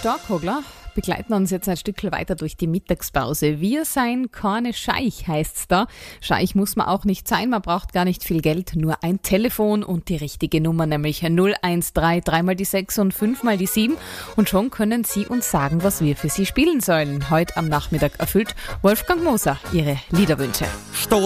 Storkogler begleiten uns jetzt ein Stück weiter durch die Mittagspause. Wir seien keine Scheich, heißt's da. Scheich muss man auch nicht sein, man braucht gar nicht viel Geld, nur ein Telefon und die richtige Nummer, nämlich 013 3 mal die 6 und 5 mal die 7. Und schon können Sie uns sagen, was wir für Sie spielen sollen. Heute am Nachmittag erfüllt Wolfgang Moser Ihre Liederwünsche.